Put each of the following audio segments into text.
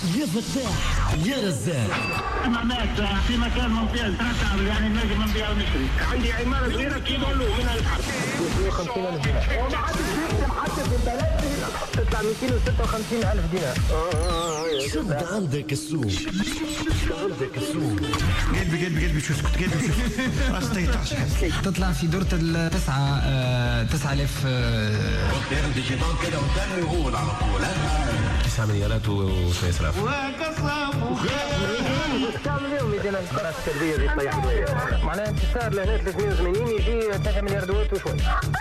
يا فتاح يا رزاق. معناتها في مكان ممتاز تعرف يعني نجم نبيع ونشري. عندي عمارة صغيرة كيلو من الحرب 250,000 دينار وما حدش يكتب حتى في البلد تطلع 256,000 دينار. شد عندك السوق، عندك السوق. قلبي شو اسكت قلبي شو راسي تطلع في دورة 9,000 ديجيتال كده وتاني يقول على طول 9 مليارات وسيسرف تعمل اليوم يدينا القناة السلبية اللي طيح شوية معناها تسار لهنا 380 يجي 3 مليار دوات وشوي.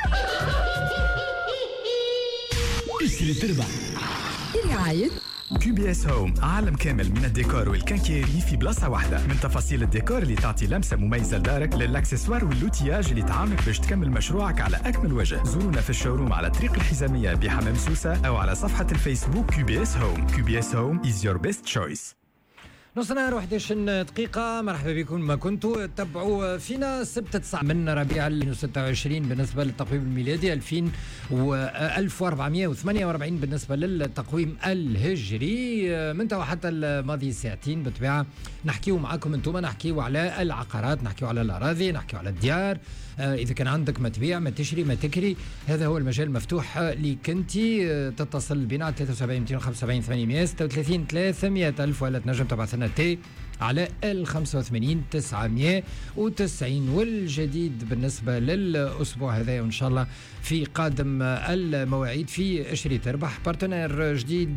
اشتري تربح برعاية كيو بي اس هوم، عالم كامل من الديكور والكنكيري في بلاصة واحدة. من تفاصيل الديكور اللي تعطي لمسة مميزة لدارك للاكسسوار واللوتياج اللي تعاونك باش تكمل مشروعك على أكمل وجه. زورونا في الشوروم على طريق الحزامية بحمام سوسة أو على صفحة الفيسبوك كيو بي اس هوم. كيو بي اس هوم is your best choice. نص نهار 11 دقيقة. مرحبا بكم ما كنتوا تتبعوا فينا 6/9 من ربيع 2026 بالنسبة للتقويم الميلادي 1448 بالنسبة للتقويم الهجري. من توا حتى الماضي ساعتين بالطبيعة نحكيو معاكم انتم، نحكيو على العقارات، نحكيو على الأراضي، نحكيو على الديار. إذا كان عندك ما تبيع ما تشري ما تكري، هذا هو المجال مفتوح ليك انتي. تتصل بنا على 73 275 836 300 ألف، ولا تنجم تبعث لنا تي على 85 990. والجديد بالنسبة للأسبوع هذا وإن شاء الله في قادم المواعيد في اشتري تربح بارتنير جديد